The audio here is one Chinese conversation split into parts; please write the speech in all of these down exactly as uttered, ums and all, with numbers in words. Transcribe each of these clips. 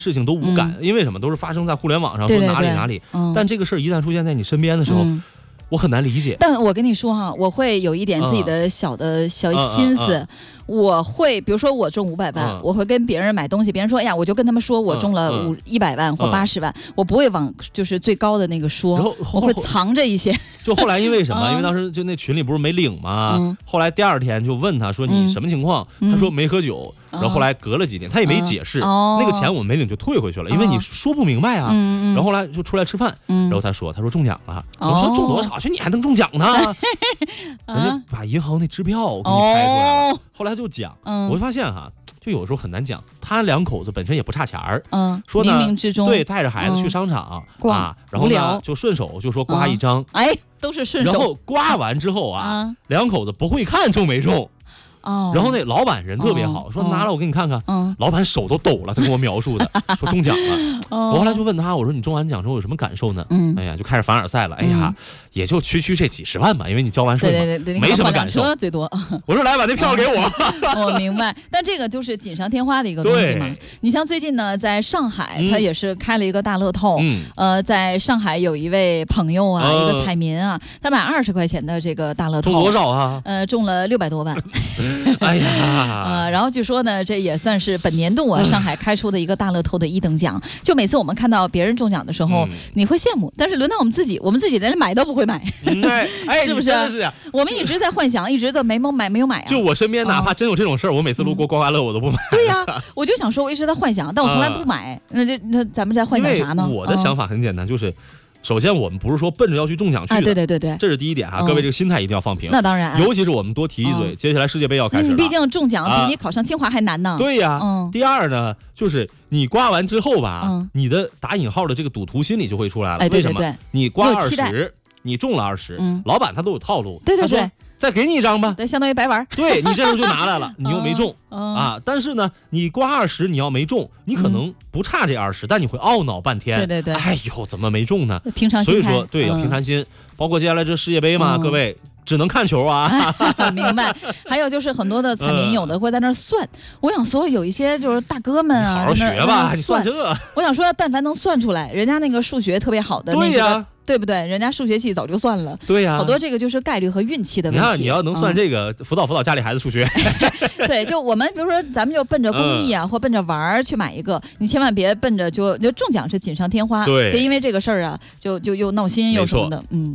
事情都无感，嗯、因为什么都是发生在互联网上， 对对对说哪里哪里。 嗯、 但这个事儿一旦出现在你身边的时候。嗯我很难理解， 但我跟你说哈，我会有一点自己的小的小心思，嗯嗯嗯、我会比如说我中五百万，嗯、我会跟别人买东西，别人说哎呀，我就跟他们说我中了五一百万或八十万，嗯、我不会往就是最高的那个说，我会藏着一些。 就后来因为什么？因为当时就那群里不是没领吗？嗯、后来第二天就问他说你什么情况？嗯、他说没喝酒。然后后来隔了几天，他也没解释， 嗯、 那个钱我没领就退回去了，因为你说不明白啊。 嗯、 然后后来就出来吃饭， 嗯、 然后他说，他说中奖了。嗯、我说中多少去？你还能中奖呢？人家把银行那支票给你拍出来了。哦、后来就讲， 嗯、 我就发现哈，就有时候很难讲。他两口子本身也不差钱儿， 嗯， 说呢， 冥冥之中对，带着孩子去商场、嗯、啊，然后呢就顺手就说刮一张， 嗯、哎，都是顺手。 然后刮完之后啊，嗯、两口子不会看中没中。 哦， 然后那老板人特别好，哦、说拿了我给你看看。 嗯， 老板手都抖了，他跟我描述的，说中奖了。哦、我后来就问他，我说你中完奖之后有什么感受呢？ 嗯， 哎呀，就开始凡尔赛了。哎呀，嗯、也就区区这几十万吧，因为你交完税嘛， 对对对对， 没什么感受， 最多。 我说来把那票给我。 嗯、我明白，但这个就是锦上添花的一个东西嘛。你像最近呢，在上海，嗯、他也是开了一个大乐透。 嗯， 呃，在上海有一位朋友啊， 呃、 一个彩民啊，他买二十块钱的这个大乐透， 中多少啊？ 呃，中了六百多万。 哎呀。 呃，然后据说呢，这也算是本年度啊上海开出的一个大乐透的一等奖。就每次我们看到别人中奖的时候，嗯、你会羡慕，但是轮到我们自己，我们自己连买都不会买， 嗯、哎， 是不是？ 是是我们一直在幻想，一直在没买没有买啊。 就我身边哪怕真有这种事儿，嗯、我每次路过刮刮乐我都不买。 对呀、啊，我就想说，我一直在幻想，但我从来不买。呃、那这那咱们在幻想啥呢？ 我的想法很简单，就是。首先，我们不是说奔着要去中奖去的， 啊、对对对对， 这是第一点哈，嗯、各位这个心态一定要放平。 那当然， 尤其是我们多提一嘴，嗯、接下来世界杯要开始了， 毕竟中奖比你考上清华还难呢。 啊、对呀， 嗯。 第二呢，就是你刮完之后吧， 嗯、 你的打引号的这个赌徒心理就会出来了。 哎，对对对， 为什么？你刮二十，你中了二十， 嗯、 老板他都有套路。 对对对。 再给你一张吧， 对，相当于白玩。 对你这时候就拿来了，你又没中、 嗯、 啊！但是呢，你刮二十，你要没中，你可能不差这二十、嗯，但你会懊恼半天。 对对对， 哎呦，怎么没中呢？ 平常心。 所以说，对，要平常心。嗯、包括接下来这世界杯嘛，嗯、各位只能看球啊。 明白。还有就是很多的彩民有的会在那儿算，嗯、我想说有一些就是大哥们啊， 好好学吧，你算这。 我想说，但凡能算出来，人家那个数学特别好的那些。 对呀。 对不对？人家数学系早就算了。 对呀、啊， 好多这个就是概率和运气的问题。 你看，你要能算这个，嗯、辅导辅导家里孩子数学。 对，就我们比如说，咱们就奔着公益啊，嗯、或奔着玩儿去买一个，你千万别奔着就就中奖是锦上添花， 对， 别因为这个事儿啊，就就又闹心又什么的，嗯。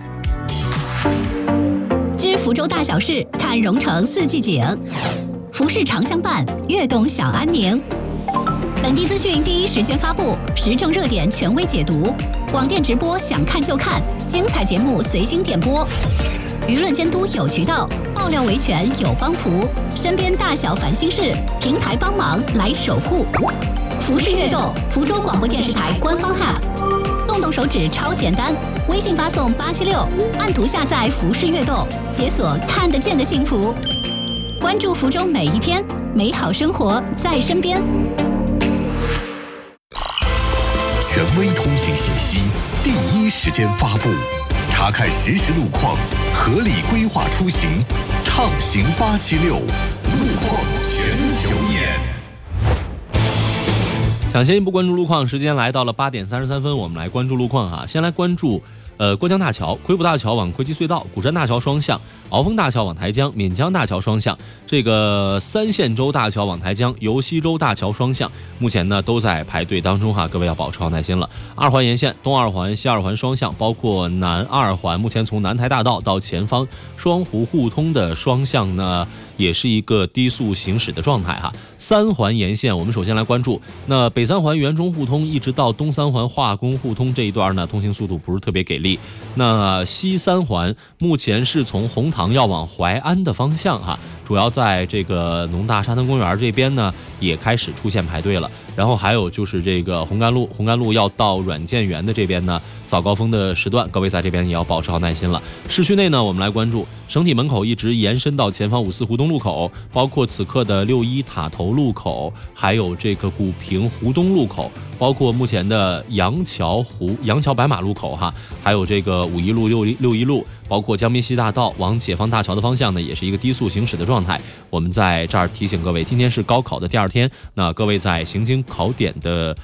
知福州大小事，看蓉城四季景，服饰常相伴，悦动享安宁。本地资讯第一时间发布，时政热点权威解读，广电直播想看就看，精彩节目随心点播，舆论监督有渠道，爆料维权有帮扶，身边大小烦心事，平台帮忙来守护。服饰悦动，福州广播电视台官方 App， 动动手指超简单，微信发送八七六，按图下载服饰悦动，解锁看得见的幸福。关注福州每一天，美好生活在身边。 权威通信信息，第一时间发布，查看实时路况，合理规划出行，畅行八七六，路况全球眼。 抢先一步关注路况，时间来到了八点三十三分，我们来关注路况哈。先来关注呃郭江大桥、魁浦大桥往魁基隧道、古山大桥双向、鳌峰大桥往台江、闽江大桥双向，这个三线洲大桥往台江、由西洲大桥双向，目前呢都在排队当中哈，各位要保持好耐心了。二环沿线东二环、西二环双向，包括南二环，目前从南台大道到前方双湖互通的双向呢，也是一个低速行驶的状态哈。三环沿线，我们首先来关注，那北三环园中互通一直到东三环化工互通这一段呢，通行速度不是特别给力。那西三环目前是从红塘要往淮安的方向哈，主要在这个农大沙滩公园这边呢，也开始出现排队了。然后还有就是这个红干路，红干路要到软件园的这边呢，早高峰的时段，各位在这边也要保持好耐心了。市区内呢，我们来关注省体门口一直延伸到前方五四湖东路口，包括此刻的六一塔头路口，还有这个古平湖东路口， 包括目前的杨桥湖、杨桥白马路口哈，还有这个五一路、六一六一路，包括江滨西大道往解放大桥的方向呢，也是一个低速行驶的状态。我们在这儿提醒各位，今天是高考的第二天，那各位在行经考点的